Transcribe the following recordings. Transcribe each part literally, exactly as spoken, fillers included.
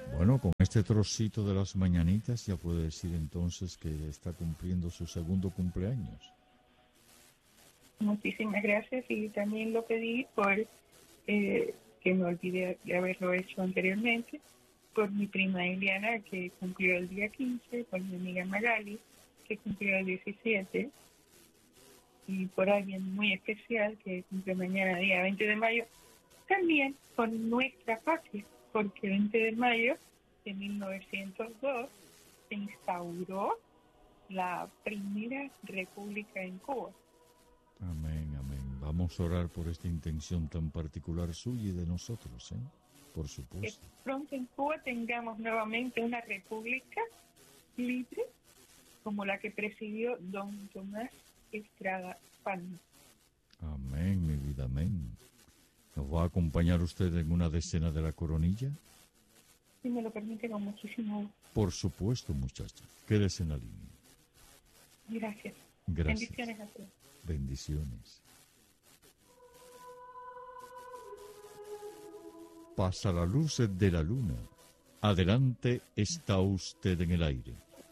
Bueno, con este trocito de las mañanitas ya puede decir entonces que está cumpliendo su segundo cumpleaños. Muchísimas gracias y también lo pedí por, eh, que me olvidé de haberlo hecho anteriormente, por mi prima Eliana, que cumplió el día quince, por mi amiga Magali, que cumplió el diecisiete, y por alguien muy especial que cumple mañana, día veinte de mayo, también por nuestra patria, porque el veinte de mayo de mil novecientos dos se instauró la primera república en Cuba. Amén, amén. Vamos a orar por esta intención tan particular suya y de nosotros, ¿eh? Por Que supuesto. pronto en Cuba tengamos nuevamente una república libre como la que presidió don Tomás Estrada Palma. Amén, mi vida, amén. ¿Nos va a acompañar usted en una decena de la coronilla? Si me lo permite, con muchísimo gusto. Por supuesto, muchacha. Quédese en la línea. Gracias. Gracias. Bendiciones a todos. Bendiciones. Pasa la luz de la luna. Adelante, está usted en el aire.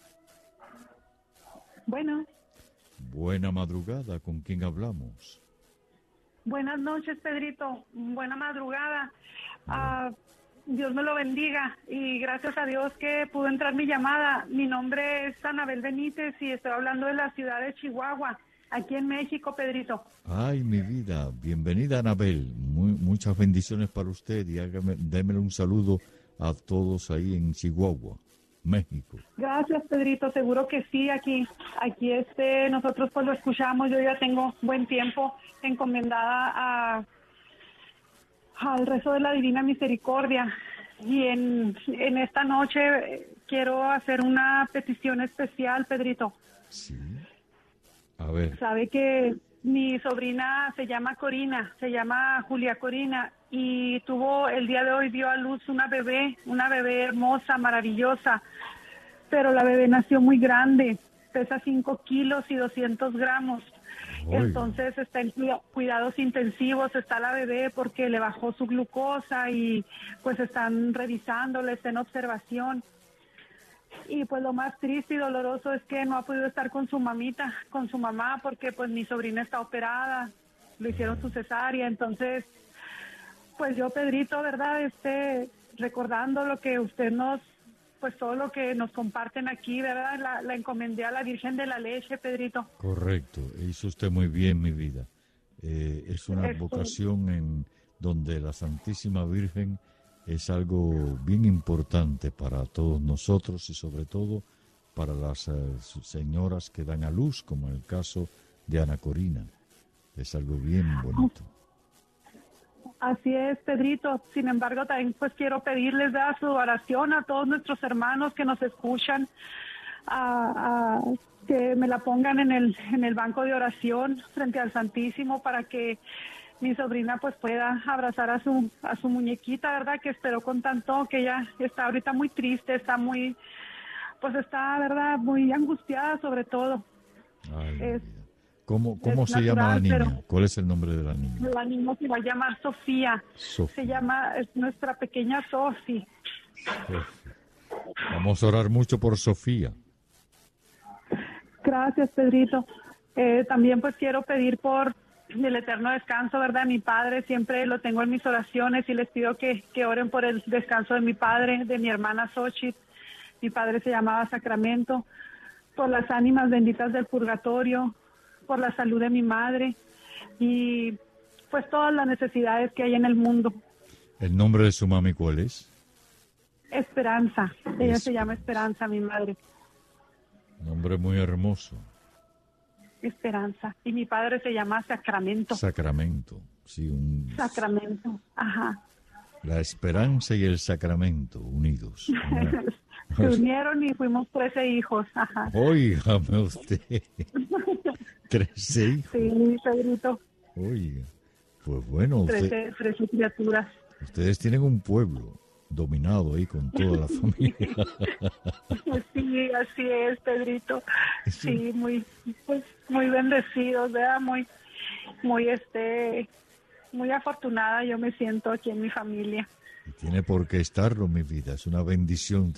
Bueno, Buena madrugada, ¿con quién hablamos? buenas noches, Pedrito. Buena madrugada. Ah, Dios me lo bendiga y gracias a Dios que pudo entrar mi llamada. Mi nombre es Anabel Benítez y estoy hablando de la ciudad de Chihuahua, aquí en México, Pedrito. Ay, mi vida, bienvenida, Anabel. Muy, muchas bendiciones para usted y hágame, démele un saludo a todos ahí en Chihuahua, México. Gracias, Pedrito. Seguro que sí. Aquí, aquí este, nosotros pues lo escuchamos. Yo ya tengo buen tiempo encomendada a al rezo de la Divina Misericordia. Y en, en esta noche eh, quiero hacer una petición especial, Pedrito. Sí. A ver, Sabe que mi sobrina se llama Corina, se llama Julia Corina, y tuvo, el día de hoy dio a luz una bebé, una bebé hermosa, maravillosa, pero la bebé nació muy grande, pesa cinco kilos y doscientos gramos. Oiga. Entonces está en cuida- cuidados intensivos, está la bebé porque le bajó su glucosa y pues están revisándola, está en observación. Y pues lo más triste y doloroso es que no ha podido estar con su mamita, con su mamá, porque pues mi sobrina está operada, le hicieron su cesárea. Entonces, pues yo, Pedrito, ¿verdad? Este, recordando lo que usted nos, pues todo lo que nos comparten aquí, ¿verdad? La, la encomendé a la Virgen de la Leche, Pedrito. correcto, hizo usted muy bien, mi vida. Eh, es una Este- vocación en donde la Santísima Virgen es algo bien importante para todos nosotros y sobre todo para las eh, señoras que dan a luz, como en el caso de Ana Corina. Es algo bien bonito. Así es, Pedrito. Sin embargo, también pues quiero pedirles ¿verdad? Su oración a todos nuestros hermanos que nos escuchan, a, a que me la pongan en el en el banco de oración frente al Santísimo para que mi sobrina pues pueda abrazar a su a su muñequita, ¿verdad? Que esperó con tanto, que ella está ahorita muy triste, está muy, pues está, ¿verdad? Muy angustiada sobre todo. Ay, mi Es- vida. ¿Cómo, cómo es se llama la natural, niña? pero- ¿Cuál es el nombre de la niña? La niña se va a llamar Sofía. Sofía. Se llama, es nuestra pequeña Sofi. Sofía. Vamos a orar mucho por Sofía. Gracias, Pedrito. Eh, también pues quiero pedir por el eterno descanso, ¿verdad? Mi padre, siempre lo tengo en mis oraciones y les pido que, que oren por el descanso de mi padre, de mi hermana Xochitl. Mi padre se llamaba Sacramento. Por las ánimas benditas del purgatorio, por la salud de mi madre y pues todas las necesidades que hay en el mundo. ¿El nombre de su mami cuál es? Esperanza. Ella se Esperanza. llama Esperanza, mi madre. Nombre muy hermoso. Esperanza. Y mi padre se llama Sacramento. Sacramento. Sí, un, Sacramento. Ajá. la esperanza y el sacramento unidos. Se unieron y fuimos trece hijos. Ajá. Óigame usted. Trece hijos. Sí, Pedrito. Oiga. Pues bueno, usted, Trece, trece criaturas. ustedes tienen un pueblo dominado ahí con toda la familia. Sí, así es, Pedrito. Sí, muy, pues, muy bendecidos, ¿verdad? Muy, muy, este, muy afortunada yo me siento aquí en mi familia. Y tiene por qué estarlo, mi vida. Es una bendición